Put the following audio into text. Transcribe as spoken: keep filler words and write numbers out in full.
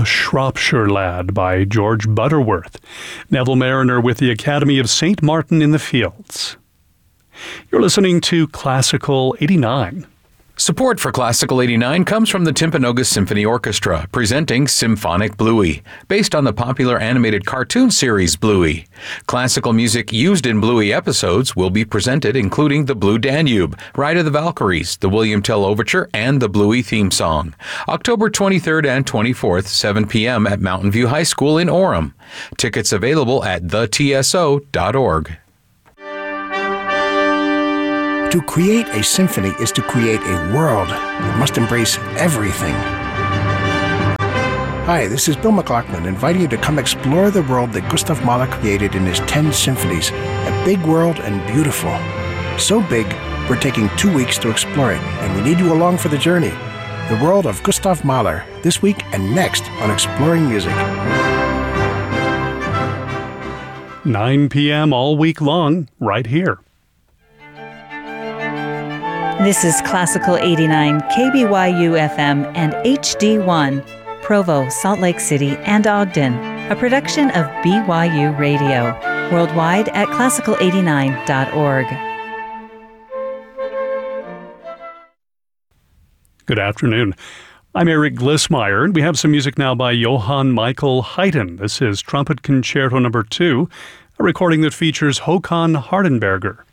A Shropshire Lad by George Butterworth. Neville Mariner with the Academy of Saint Martin in the Fields. You're listening to Classical eighty-nine. Support for Classical eighty-nine comes from the Timpanogos Symphony Orchestra, presenting Symphonic Bluey, based on the popular animated cartoon series Bluey. Classical music used in Bluey episodes will be presented, including the Blue Danube, Ride of the Valkyries, the William Tell Overture, and the Bluey theme song. October twenty-third and twenty-fourth, seven p.m. at Mountain View High School in Orem. Tickets available at the t s o dot org. To create a symphony is to create a world that must embrace everything. Hi, this is Bill McLaughlin, inviting you to come explore the world that Gustav Mahler created in his ten symphonies. A big world and beautiful. So big, we're taking two weeks to explore it, and we need you along for the journey. The world of Gustav Mahler, this week and next on Exploring Music. nine p.m. all week long, right here. This is Classical eighty-nine, K B Y U F M and H D one, Provo, Salt Lake City, and Ogden, a production of B Y U Radio, worldwide at classical eighty-nine dot org. Good afternoon. I'm Eric Glissmeyer, and we have some music now by Johann Michael Haydn. This is Trumpet Concerto Number two, a recording that features Håkan Hardenberger.